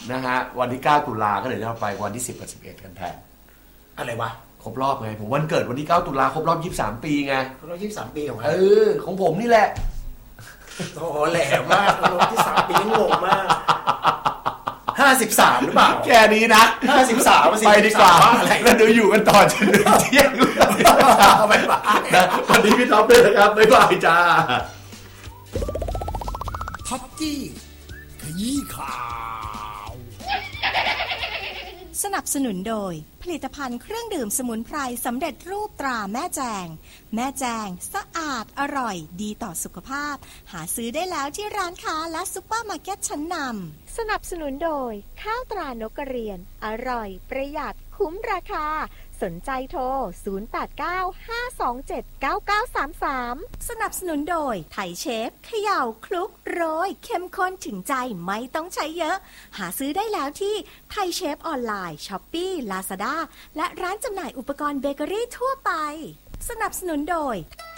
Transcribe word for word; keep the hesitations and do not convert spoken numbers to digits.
นะฮะวันที่เก้าตุลาก็เลยเราไปวันที่สิบกับสิบเอ็ดกันแทนอะไรวะครบรอบไงผมวันเกิดวันที่เก้าตุลาครบรอบยี่สิบสามปีไงครบรอบยี่สิบสามปีของเออของผมนี่แหละโอ้โหแหลมมากครบรอบยี่สิบสามปีงงมากห้าสิบสามหรือเปล่าแค่นี้นะห้าสิบสามไปดีกว่าแล้วเดี๋ยวอยู่กันต่อจนถึงเที่ยงบ๊ายบายนะวันนี้พี่ท็อปด้วยนะครับบ๊ายบายจ้าท็อปกี้ขยี้ข่าวสนับสนุนโดยผลิตภัณฑ์เครื่องดื่มสมุนไพรสำเร็จรูปตราแม่แจงแม่แจงสะอาดอร่อยดีต่อสุขภาพหาซื้อได้แล้วที่ร้านค้าและซุปเปอร์มาร์เก็ตชั้นนำสนับสนุนโดยข้าวตรานกกระเรียนอร่อยประหยัดคุ้มราคาสนใจโทรศูนย์ แปด เก้า ห้า สอง เจ็ด เก้า เก้า สาม สามสนับสนุนโดยไทยเชฟเขย่าคลุกโรยเข้มข้นถึงใจไม่ต้องใช้เยอะหาซื้อได้แล้วที่ไทยเชฟออนไลน์ช้อปปี้ลาซาด้าและร้านจำหน่ายอุปกรณ์เบเกอรี่ทั่วไปสนับสนุนโดย